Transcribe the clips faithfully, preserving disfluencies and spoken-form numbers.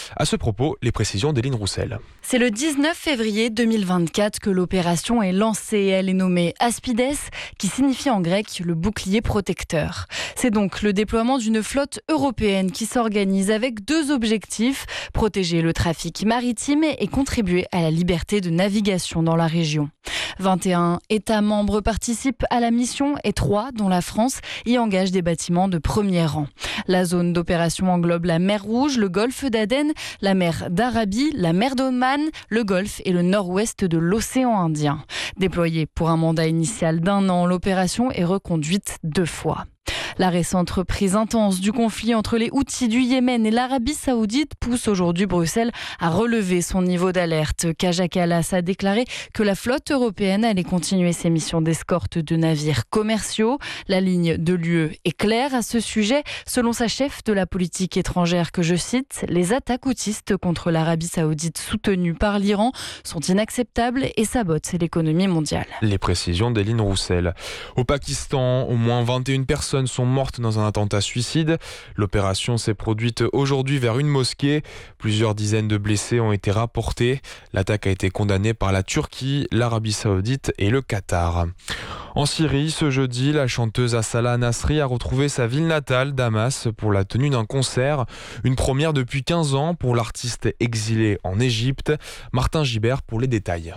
À ce propos, les précisions d'Éline Roussel. C'est le dix-neuf février deux mille vingt-quatre que l'opération est lancée. Elle est nommée Aspides, qui signifie en grec le bouclier protecteur. C'est donc le déploiement d'une flotte européenne qui s'organise avec deux objectifs: protéger le trafic maritime et contribuer à la liberté de navigation dans la région. vingt et un États membres participent à la mission et trois, dont la France, y engagent des bâtiments de premier rang. La zone d'opération englobe la mer Rouge, le golfe d'Aden, la mer d'Arabie, la mer d'Oman, le golfe et le nord-ouest de l'océan Indien. Déployée pour un mandat initial d'un an, l'opération est reconduite deux fois. La récente reprise intense du conflit entre les Houthis du Yémen et l'Arabie Saoudite pousse aujourd'hui Bruxelles à relever son niveau d'alerte. Kaja Kallas a déclaré que la flotte européenne allait continuer ses missions d'escorte de navires commerciaux. La ligne de l'U E est claire à ce sujet. Selon sa chef de la politique étrangère, que je cite, les attaques houtistes contre l'Arabie Saoudite soutenues par l'Iran sont inacceptables et sabotent l'économie mondiale. Les précisions d'Éline Roussel. Au Pakistan, au moins vingt et une personnes sont mortes dans un attentat suicide. L'opération s'est produite aujourd'hui vers une mosquée. Plusieurs dizaines de blessés ont été rapportés. L'attaque a été condamnée par la Turquie, l'Arabie Saoudite et le Qatar. En Syrie, ce jeudi, la chanteuse Asala Nasri a retrouvé sa ville natale, Damas, pour la tenue d'un concert. Une première depuis quinze ans pour l'artiste exilé en Égypte. Martin Gibert pour les détails.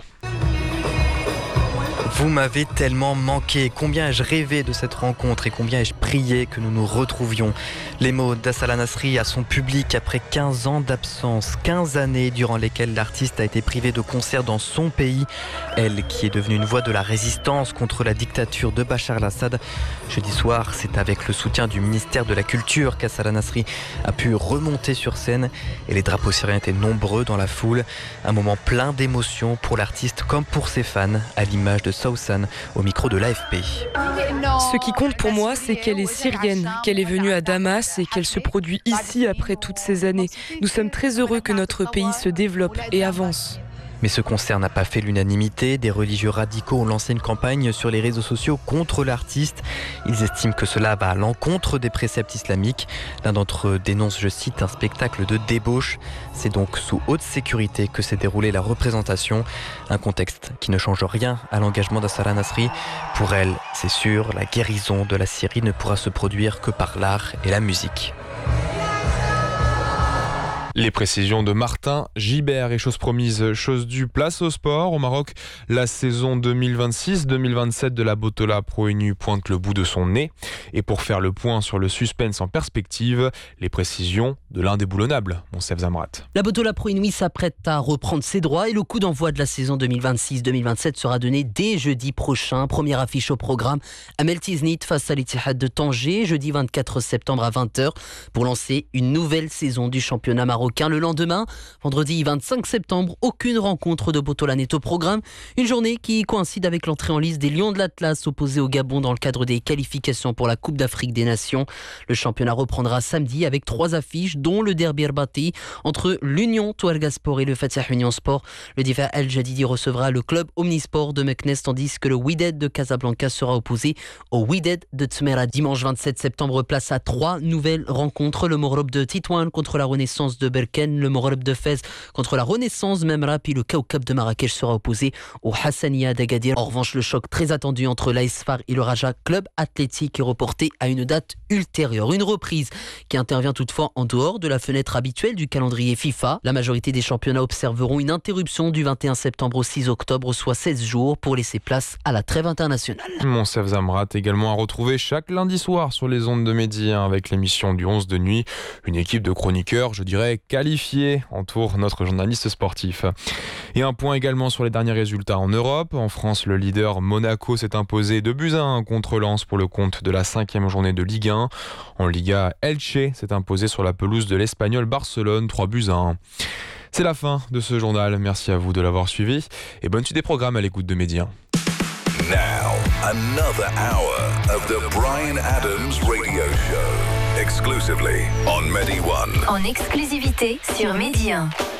Vous m'avez tellement manqué. Combien ai-je rêvé de cette rencontre et combien ai-je prié que nous nous retrouvions. Les mots d'Asala Nasri à son public après quinze ans d'absence. quinze années durant lesquelles l'artiste a été privée de concerts dans son pays. Elle qui est devenue une voix de la résistance contre la dictature de Bachar el-Assad. Jeudi soir, c'est avec le soutien du ministère de la Culture qu'Asala Nasri a pu remonter sur scène. Et les drapeaux syriens étaient nombreux dans la foule. Un moment plein d'émotions pour l'artiste comme pour ses fans, à l'image de Sausan au micro de l'A F P. Ce qui compte pour moi, c'est qu'elle est syrienne, qu'elle est venue à Damas et qu'elle se produit ici après toutes ces années. Nous sommes très heureux que notre pays se développe et avance. Mais ce concert n'a pas fait l'unanimité. Des religieux radicaux ont lancé une campagne sur les réseaux sociaux contre l'artiste. Ils estiment que cela va à l'encontre des préceptes islamiques. L'un d'entre eux dénonce, je cite, un spectacle de débauche. C'est donc sous haute sécurité que s'est déroulée la représentation. Un contexte qui ne change rien à l'engagement d'Asala Nasri. Pour elle, c'est sûr, la guérison de la Syrie ne pourra se produire que par l'art et la musique. Les précisions de Martin Gibert. Et chose promise, chose due, place au sport. Au Maroc, la saison deux mille vingt-six deux mille vingt-sept de la Botola Pro Inu pointe le bout de son nez. Et pour faire le point sur le suspense en perspective, les précisions de l'indéboulonnable, Monsef Zamrat. La Botola Pro Inu s'apprête à reprendre ses droits et le coup d'envoi de la saison deux mille vingt-six deux mille vingt-sept sera donné dès jeudi prochain. Première affiche au programme, Amel Tiznit face à l'Ittihad de Tanger, jeudi vingt-quatre septembre à vingt heures, pour lancer une nouvelle saison du championnat marocain. Le lendemain, vendredi vingt-cinq septembre, aucune rencontre de Botola n'est au programme. Une journée qui coïncide avec l'entrée en lice des Lions de l'Atlas opposés au Gabon dans le cadre des qualifications pour la Coupe d'Afrique des Nations. Le championnat reprendra samedi avec trois affiches, dont le derby Herbati entre l'Union Touareg Sport et le Fatah Union Sport. Le Difa El Jadidi recevra le club Omnisport de Meknes, tandis que le Wydad de Casablanca sera opposé au Wydad de Tmera. Dimanche vingt-sept septembre, place à trois nouvelles rencontres. Le Morab de Titouan contre la Renaissance de Berken, le Morab de Fès contre la Renaissance Memra, puis le Kaukab de Marrakech sera opposé au Hassania d'Agadir. En revanche, le choc très attendu entre l'A S F A R et le Raja Club Athlétique est reporté à une date ultérieure. Une reprise qui intervient toutefois en dehors de la fenêtre habituelle du calendrier FIFA. La majorité des championnats observeront une interruption du vingt et un septembre au six octobre, soit seize jours pour laisser place à la trêve internationale. Monsef Zamrat également à retrouver chaque lundi soir sur les ondes de Midi avec l'émission du onze de nuit. Une équipe de chroniqueurs, je dirais, qualifiés entoure notre journaliste sportif. Et un point également sur les derniers résultats en Europe. En France, le leader Monaco s'est imposé deux buts à un contre Lens pour le compte de la cinquième journée de Ligue un. En Liga, Elche s'est imposé sur la pelouse de l'Espagnol Barcelone, trois buts à un. C'est la fin de ce journal. Merci à vous de l'avoir suivi et bonne suite des programmes à l'écoute de Média. Now, another hour of the Bryan Adams Radio Show, exclusively on Medi One. En exclusivité sur Medi un.